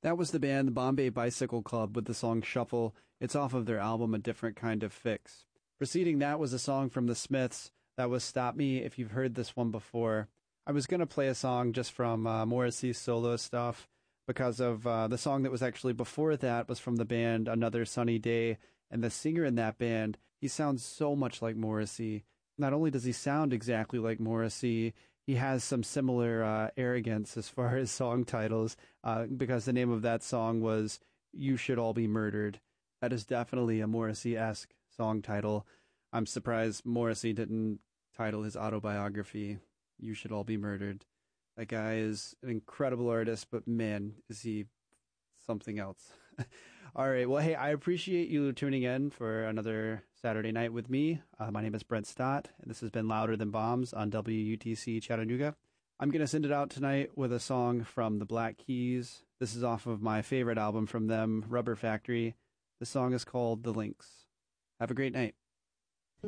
That was the band the Bombay Bicycle Club with the song Shuffle. It's off of their album A Different Kind of Fix. Preceding that was a song from the Smiths. That was Stop Me, if you've heard this one before. I was going to play a song just from Morrissey's solo stuff because of the song that was actually before that was from the band Another Sunny Day. And the singer in that band, he sounds so much like Morrissey. Not only does he sound exactly like Morrissey, he has some similar arrogance as far as song titles, because the name of that song was You Should All Be Murdered. That is definitely a Morrissey-esque song title. I'm surprised Morrissey didn't title his autobiography You Should All Be Murdered. That guy is an incredible artist, but man, is he something else. All right. Well, hey, I appreciate you tuning in for another Saturday night with me. My name is Brent Stott, and this has been Louder Than Bombs on WUTC Chattanooga. I'm going to send it out tonight with a song from the Black Keys. This is off of my favorite album from them, Rubber Factory. The song is called The Lynx. Have a great night.